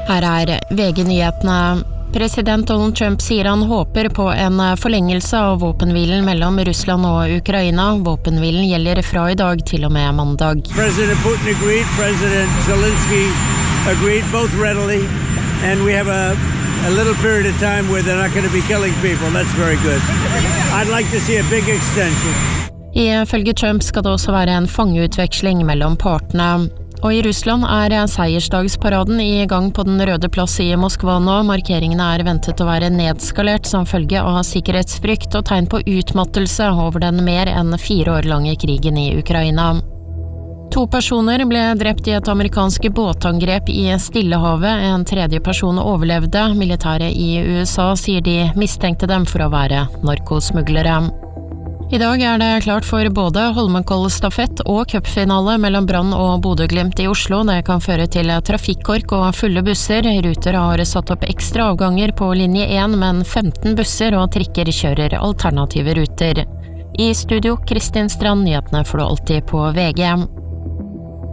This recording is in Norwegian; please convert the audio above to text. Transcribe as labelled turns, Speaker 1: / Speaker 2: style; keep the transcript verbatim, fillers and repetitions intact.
Speaker 1: Her er V G-nyhetene. President Donald Trump sier han håper på en forlengelse av våpenhvilen mellom Russland og Ukraina. Våpenhvilen gjelder fra i dag til og med mandag.
Speaker 2: President Putin agreed, President Zelensky agreed, both readily, and we have a, a little period of time where they're not going to be killing people. That's very good. I'd like to see a big extension.
Speaker 1: Ifølge Trump skal det også være en fangeutveksling mellom partene. Og i Russland er seiersdagsparaden i gang på den røde plass i Moskva nå. Markeringene er ventet å være nedskalert som følge av sikkerhetsfrykt og tegn på utmattelse over den mer enn fire år lange krigen i Ukraina. To personer ble drept i et amerikansk båtangrep i Stillehavet. En tredje person overlevde. Militæret i U S A sier de mistenkte dem for å være narkosmuglere. I dag er det klart for både Holmenkollstafett og cupfinale mellom Brann og Bodø/Glimt i Oslo. Det kan føre til trafikkork og fulle busser. Ruter har satt opp ekstra avganger på linje én, men femten busser og trikker kjører alternative ruter. I studio, Kristin Strand, nyhetene får du alltid på V G.